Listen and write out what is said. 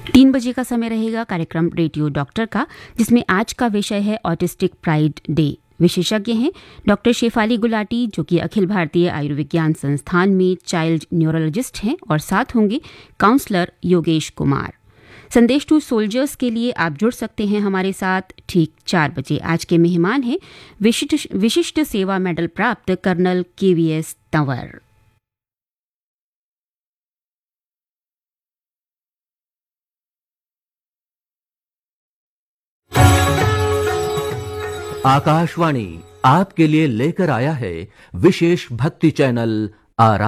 3 बजे का समय रहेगा कार्यक्रम रेडियो डॉक्टर का, जिसमें आज का विषय है ऑटिस्टिक प्राइड डे। विशेषज्ञ हैं डॉक्टर शेफाली गुलाटी, जो कि अखिल भारतीय आयुर्विज्ञान संस्थान में चाइल्ड न्यूरोलॉजिस्ट हैं, और साथ होंगे काउंसलर योगेश कुमार। संदेश टू सोल्जर्स के लिए आप जुड़ सकते हैं हमारे साथ ठीक 4 बजे। आज के मेहमान हैं विशिष्ट सेवा मेडल प्राप्त कर्नल KVS तंवर। आकाशवाणी आपके लिए लेकर आया है विशेष भक्ति चैनल आरा।